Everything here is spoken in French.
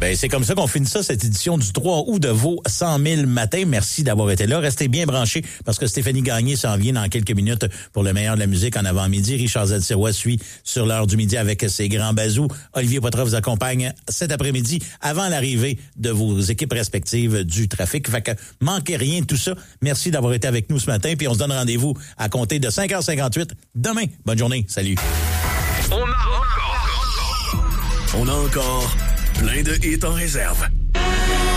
Ben, c'est comme ça qu'on finit ça, cette édition du 3 août de vos 100 000 matins. Merci d'avoir été là. Restez bien branchés parce que Stéphanie Gagné s'en vient dans quelques minutes pour le meilleur de la musique en avant-midi. Richard Z-Sirois suit sur l'heure du midi avec ses grands bazous. Olivier Poitras vous accompagne cet après-midi avant l'arrivée de vos équipes respectives du trafic. Fait que manquez rien de tout ça. Merci d'avoir été avec nous ce matin. Puis on se donne rendez-vous à compter de 5h58 demain. Bonne journée. Salut. On a encore plein de hits en réserve.